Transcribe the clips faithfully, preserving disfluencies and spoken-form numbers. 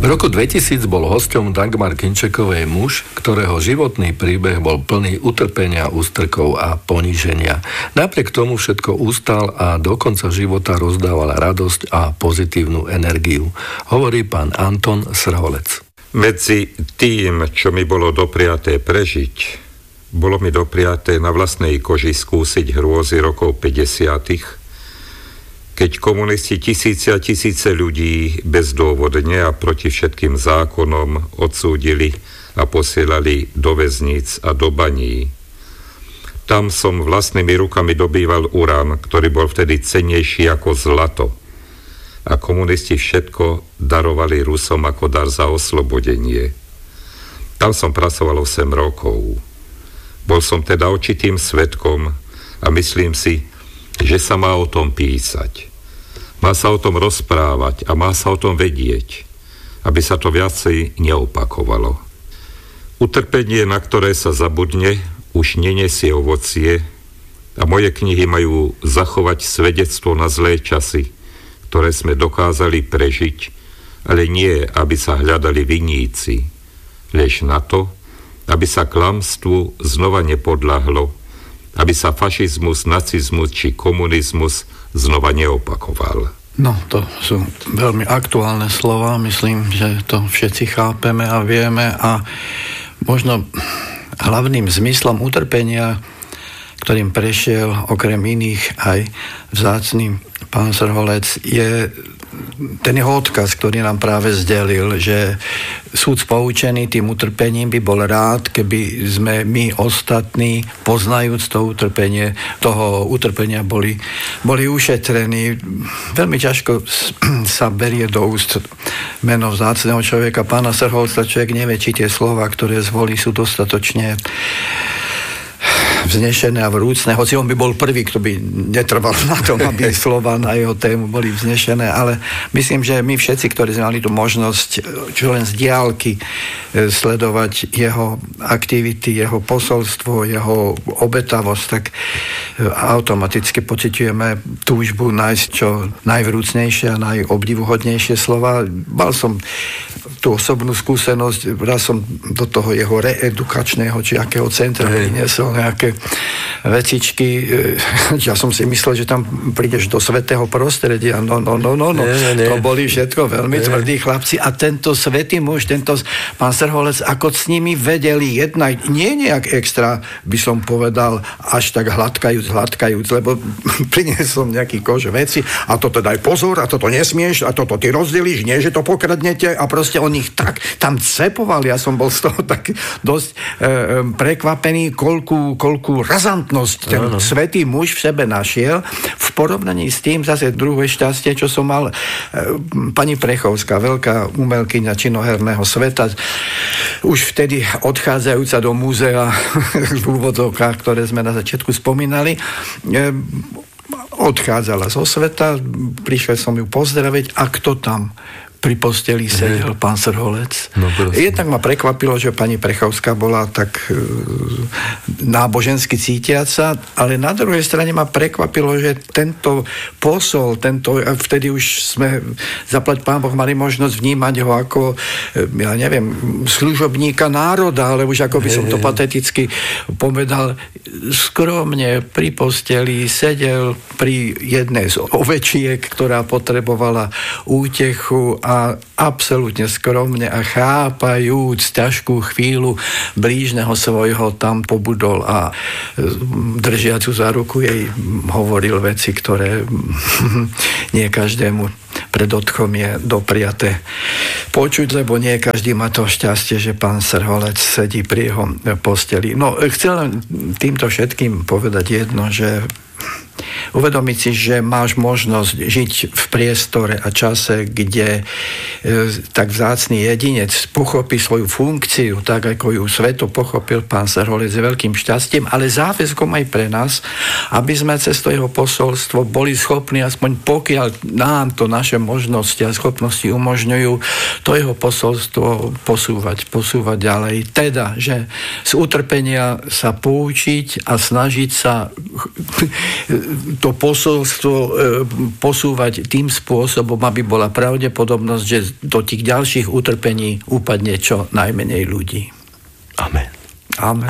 V roku dvetisíc bol hosťom Dagmar Kinčekovej muž, ktorého životný príbeh bol plný utrpenia, ústrkov a poníženia. Napriek tomu všetko ustal a do konca života rozdával radosť a pozitívnu energiu. Hovorí pán Anton Srholec. Medzi tým, čo mi bolo dopriaté prežiť, bolo mi dopriaté na vlastnej koži skúsiť hrôzy rokov päťdesiatych, keď komunisti tisíce a tisíce ľudí bezdôvodne a proti všetkým zákonom odsúdili a posielali do väzníc a do baní. Tam som vlastnými rukami dobýval urán, ktorý bol vtedy cennejší ako zlato. A komunisti všetko darovali Rusom ako dar za oslobodenie. Tam som pracoval osem rokov. Bol som teda očitým svedkom a myslím si, že sa má o tom písať. Má sa o tom rozprávať a má sa o tom vedieť, aby sa to viacej neopakovalo. Utrpenie, na ktoré sa zabudne, už nenesie ovocie a moje knihy majú zachovať svedectvo na zlé časy, ktoré sme dokázali prežiť, ale nie, aby sa hľadali vinníci, lež na to, aby sa klamstvu znova nepodľahlo, aby sa fašizmus, nacizmus či komunizmus znova neopakoval. No, to sú veľmi aktuálne slova, myslím, že to všetci chápeme a vieme a možno hlavným zmyslom utrpenia, ktorým prešiel okrem iných aj vzácny pán Srholec, je ten jeho odkaz, ktorý nám práve zdelil, že súd poučený tým utrpením by bol rád, keby sme my ostatní, poznajúc to utrpenie, toho utrpenia boli, boli ušetrení. Veľmi ťažko sa berie do úst meno vzácneho človeka. Pána Srholca človek nevie, či tie slova, ktoré zvolí, sú dostatočne vznešené a vrúcne, hoci on by bol prvý, kto by netrval na tom, aby slova na jeho tému boli vznešené, ale myslím, že my všetci, ktorí sme mali tú možnosť čo len z diaľky sledovať jeho aktivity, jeho posolstvo, jeho obetavosť, tak automaticky pociťujeme túžbu nájsť čo najvrúcnejšie a najobdivuhodnejšie slova. Mal som tú osobnú skúsenosť, raz som do toho jeho reedukačného či akého centra priniesol nejaké vecičky. Ja som si myslel, že tam prídeš do svätého prostredia. No, no, no, no, no. Nie, nie. To boli všetko veľmi nie. tvrdí chlapci a tento svätý muž, tento pán Srholec, ako s nimi vedeli jednať, nie nejak extra, by som povedal, až tak hladkajúc, hladkajúc, lebo priniesol nejaký kož veci a toto daj pozor a toto nesmieš a toto ty rozdelíš, nie, že to pokradnete a proste on ich tak tam cepoval. Ja som bol z toho tak dosť e, prekvapený, koľku, koľku razantnosť ten ano. Svätý muž v sebe našiel v porovnaní s tým zase druhé šťastie, čo som mal e, pani Prechovská, veľká umelkyňa činoherného sveta, už vtedy odchádzajúca do múzea v úvodzovkách, ktoré sme na začiatku spomínali, e, odchádzala zo sveta, prišiel som ju pozdraviť a kto tam pri posteli sedel pán Srholec. No, jednak ma prekvapilo, že pani Prechovská bola tak e, nábožensky cítiaca, ale na druhej strane ma prekvapilo, že tento posol, tento, vtedy už sme, zaplať pán Boh, mali možnosť vnímať ho ako, e, ja neviem, služobníka národa, ale už ako by som to pateticky povedal, skromne pri posteli sedel pri jednej z ovečiek, ktorá potrebovala útechu a a absolútne skromne a chápajúc ťažkú chvíľu blížneho svojho tam pobudol a držiacu za ruku jej hovoril veci, ktoré nie každému pred odchom je dopriaté počuť, lebo nie každý má to šťastie, že pán Srholec sedí pri jeho posteli. No, chcem týmto všetkým povedať jedno, že uvedomiť si, že máš možnosť žiť v priestore a čase, kde e, tak vzácny jedinec pochopí svoju funkciu, tak ako ju sveto pochopil pán Srholec, s veľkým šťastím, ale záväzkom aj pre nás, aby sme cez to jeho posolstvo boli schopní, aspoň pokiaľ nám to naše možnosti a schopnosti umožňujú, to jeho posolstvo posúvať, posúvať ďalej. Teda, že z utrpenia sa poučiť a snažiť sa to posolstvo posúvať tým spôsobom, aby bola pravdepodobnosť, že do tých ďalších utrpení upadne čo najmenej ľudí. Amen. Amen.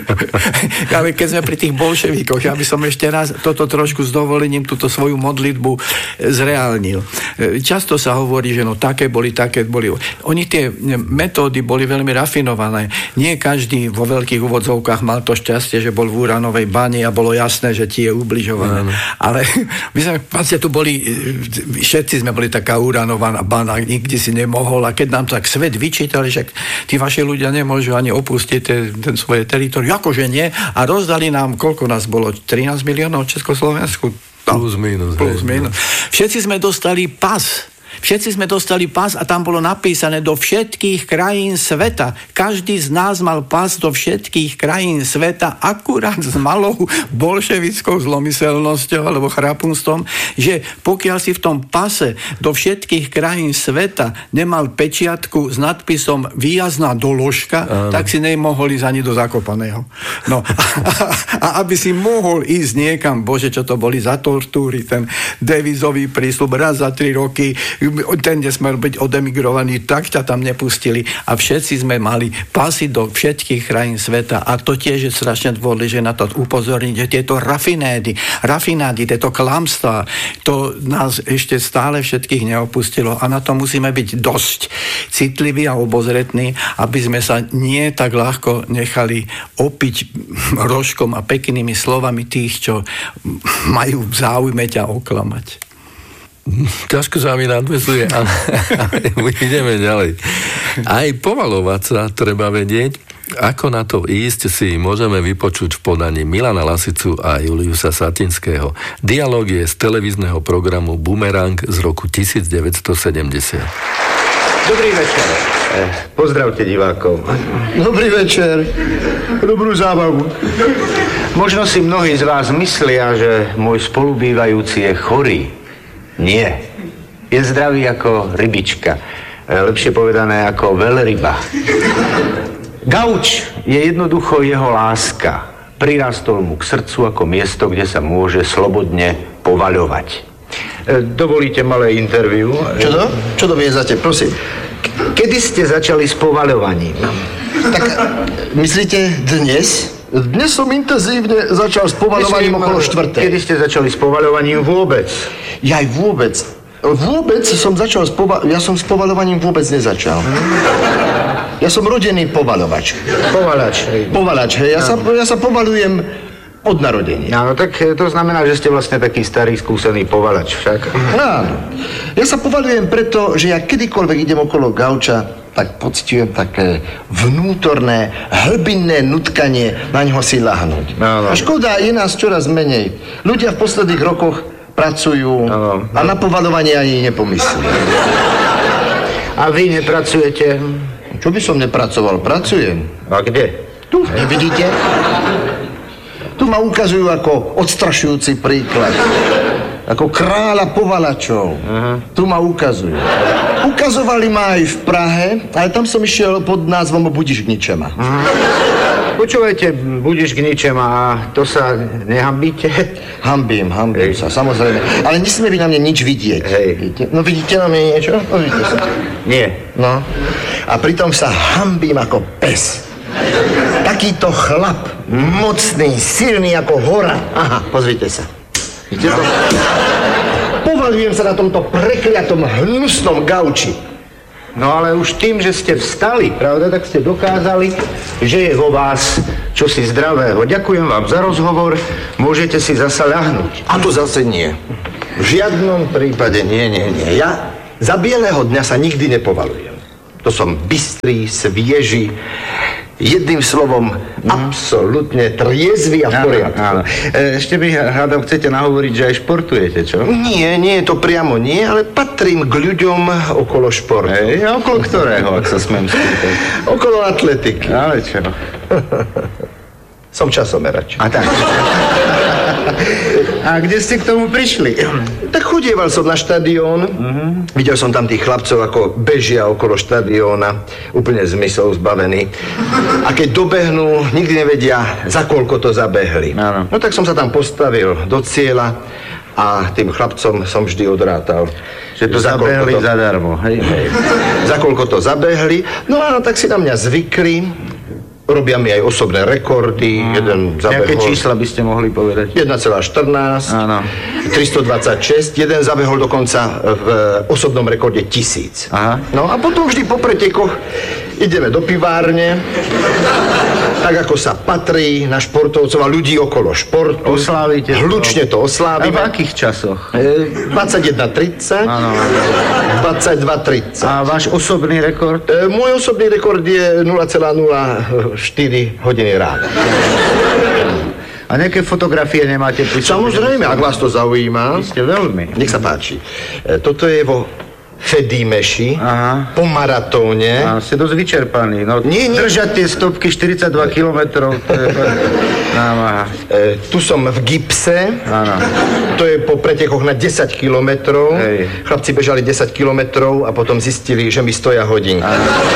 Ale keď sme pri tých bolševíkoch, ja by som ešte raz toto trošku s dovolením, túto svoju modlitbu zreálnil. Často sa hovorí, že no také boli, také boli. Oni tie metódy boli veľmi rafinované. Nie každý vo veľkých úvodzovkách mal to šťastie, že bol v uranovej bani a bolo jasné, že ti je ubližované. Ale my sme vlastne tu boli, všetci sme boli taká uranovaná bana, nikdy si nemohol, a keď nám tak svet vyčítali, že tí vaši ľudia nemôžu ani opustiť ten svoje teritorium, akože nie, a rozdali nám, koľko nás bolo, trinásť miliónov v Československu? Plus minus. Plus minus. Všetci sme dostali pas. Všetci sme dostali pas a tam bolo napísané do všetkých krajín sveta. Každý z nás mal pas do všetkých krajín sveta, akurát s malou bolševickou zlomyselnosťou alebo chrapunstvom, že pokiaľ si v tom pase do všetkých krajín sveta nemal pečiatku s nadpisom výjazdná doložka, um. tak si nemohol ísť ani do Zakopaného. No a, a, a aby si mohol ísť niekam, bože, čo to boli za tortúry, ten devizový prísľub raz za tri roky, ten, kde sme byť odemigrovaní, tak ťa tam nepustili a všetci sme mali pasy do všetkých krajín sveta a to tiež je strašne dôležité na to upozorniť, že tieto rafinédy, rafinády, tieto klamstvá, to nás ešte stále všetkých neopustilo a na to musíme byť dosť citliví a obozretní, aby sme sa nie tak ľahko nechali opiť rožkom a peknými slovami tých, čo majú v záujme ťa oklamať. Ťažko sa mi nadväzuje, ale, ale ideme ďalej. Aj povalovať sa treba vedieť, ako na to ísť, si môžeme vypočuť v podaní Milana Lasicu a Juliusa Satinského. Dialóg je z televízneho programu Bumerang z roku devätnásťstosedemdesiat. Dobrý večer. Pozdravte divákov. Dobrý večer. Dobrú zábavu. Možno si mnohí z vás myslia, že môj spolubývajúci je chorý. Nie. Je zdravý ako rybička. Lepšie povedané ako veľryba. Gauč je jednoducho jeho láska. Prirastol mu k srdcu ako miesto, kde sa môže slobodne povaľovať. Dovolíte malé interview? Čo to? Čo to viezate, prosím? Kedy ste začali s povaľovaním? Tak myslíte dnes? Dnes som intenzívne začal s povaľovaním okolo štvrtej. Kedy ste začali s povaľovaním vôbec? Ja aj vôbec. Vôbec som začal s povaľovaním, ja som s povaľovaním vôbec nezačal. Ja som rodený povaľovač. Povalač. Povalač, hej. Ja, sa, ja sa povaľujem od narodenia. Áno, tak to znamená, že ste vlastne taký starý, skúsený povalač, však? Áno. Ja sa povaľujem preto, že ja kedykoľvek idem okolo gauča, tak pocitujem také vnútorné, hlbinné nutkanie na ňoho si ľahnúť. Áno. A škoda, je nás čoraz menej. Ľudia v posledných rokoch pracujú áno. a na povaľovanie ani nepomyslí. A vy nepracujete? Čo by som nepracoval? Pracujem. A kde? Tu, nevidíte? Tu ma ukazujú ako odstrašujúci príklad. Ako kráľa povalačov. Uh-huh. Tu ma ukazujú. Ukazovali ma aj v Prahe, ale tam som išiel pod názvom Budiš k ničema. Uh-huh. Počúvajte, Budiš k ničema a to sa nehambíte? Hambím, hambím Hej. sa, samozrejme. Ale nesmie by na mne nič vidieť. Hej. No vidíte na mne niečo? No vidíte sa. Nie. No. A pritom sa hambím ako pes. Takýto chlap, mocný, silný ako hora. Aha, pozrite sa. Vidíte to? Povaľujem sa na tomto prekliatom, hnusnom gauči. No ale už tým, že ste vstali, pravda, tak ste dokázali, že je vo vás čosi zdravého. Ďakujem vám za rozhovor, môžete si zasa ľahnúť. A to zase nie. V žiadnom prípade nie, nie, nie. Ja za bieleho dňa sa nikdy nepovaľujem. To som bystrý, svieži, jedným slovom mm. absolútne triezvy a v poriadku. Áno, áno. Ešte by, hádam, chcete nahovoriť, že aj športujete, čo? Nie, nie je to priamo nie, ale patrím k ľuďom okolo športu. Hej, a okolo ktorého, ak sa smiem spýtať? Okolo atletiky. Ale čo? Som časomerač. A tak. A kde ste k tomu prišli? Tak chodieval som na štadión, uh-huh. Videl som tam tých chlapcov, ako bežia okolo štadióna, úplne zmysel zbavený. A keď dobehnú, nikdy nevedia, za koľko to zabehli. Áno. No tak som sa tam postavil do cieľa a tým chlapcom som vždy odrátal. Že to za zabehli to... zadarmo, hej? hej. Za koľko to zabehli. No a tak si na mňa zvykli. Robia mi aj osobné rekordy. Mm. Jeden zabehol... Nejaké čísla by ste mohli povedať? jeden celá štrnásť. Áno. tristodvadsaťšesť. Jeden zabehol dokonca v osobnom rekorde tisíc. Aha. No a potom vždy po pretekoch ideme do pivárne. Tak ako sa patrí na športovcov a ľudí okolo športu. Oslávite to. Hlučne to oslávime. A v akých časoch? E, dvadsaťjeden tridsať. Áno. dvadsaťdva tridsať. A váš osobný rekord? E, môj osobný rekord je nula celá nula štyri hodiny ráno. A nejaké fotografie nemáte pri sebe? Samozrejme, ak vás to zaujíma. Vy ste veľmi. Nech sa páči. E, toto je vo Fedimeši, aha. Po maratóne. A ste dosť vyčerpaní. No, nie, nie. Držať tie stopky štyridsaťdva kilometrov, to je námaha. E, tu som v gipse. Áno. To je po pretekoch na desať kilometrov. Hej. Chlapci bežali desať kilometrov a potom zistili, že mi stoja hodinky.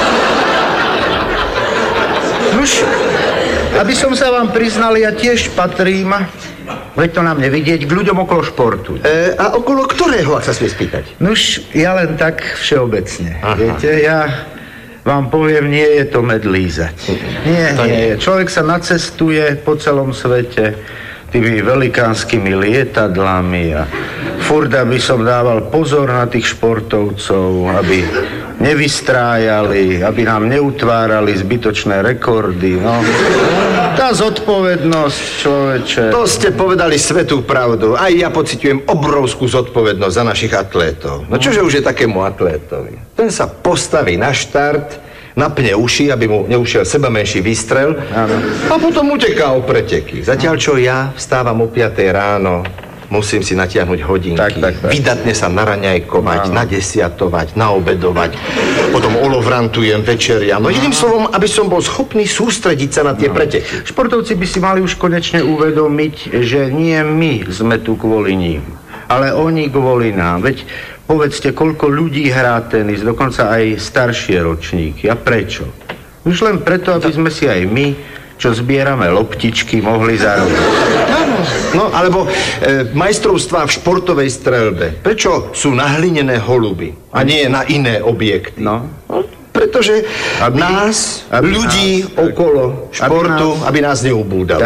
Nuž, aby som sa vám priznal, ja tiež patrím, veď to na mne vidieť, k ľuďom okolo športu. E, a okolo ktorého, ak sa smie spýtať? Nuž, ja len tak všeobecne. Aha. Viete, ja vám poviem, nie je to med lízať. Nie, to nie. nie. Človek sa nacestuje po celom svete tými velikánskymi lietadlami a furt, aby som dával pozor na tých športovcov, aby nevystrájali, aby nám neutvárali zbytočné rekordy, no. Tá zodpovednosť, človeče. To ste povedali svätú pravdu. Aj ja pociťujem obrovskú zodpovednosť za našich atlétov. No čože už je takému atlétovi? Ten sa postaví na štart, napne uši, aby mu neušiel seba menší výstrel. Áno. A potom uteká o preteky. Zatiaľ, čo ja vstávam o piatej ráno, musím si natiahnuť hodinky, tak, tak, tak. vydatne sa naraňajkovať, Áno. nadesiatovať, naobedovať, potom olovrantujem, večeriam. No jedným slovom, aby som bol schopný sústrediť sa na tie preteky. Športovci by si mali už konečne uvedomiť, že nie my sme tu kvôli ním, ale oni kvôli nám. Veď povedzte, koľko ľudí hrá tenis, dokonca aj staršie ročníky. A prečo? Už len preto, aby sme si aj my, čo zbierame loptičky, mohli zarobiť. No, alebo e, majstrovstvá v športovej streľbe. Prečo sú na hlinené holuby a nie na iné objekty? No. No, pretože aby, nás, aby ľudí nás, okolo športu, aby nás, aby nás neubúdali.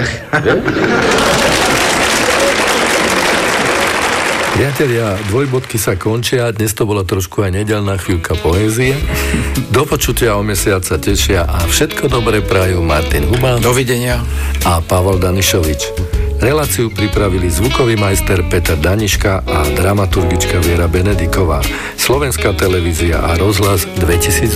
Priatelia, dvojbodky sa končia, dnes to bola trošku aj nedeľná chvíľka poézie. Do počutia o mesiac sa tešia a všetko dobré prajú Martin Hubán. Dovidenia. A Pavel Danišovič. Reláciu pripravili zvukový majster Peter Daniška a dramaturgička Viera Benediková. Slovenská televízia a rozhlas dvetisíc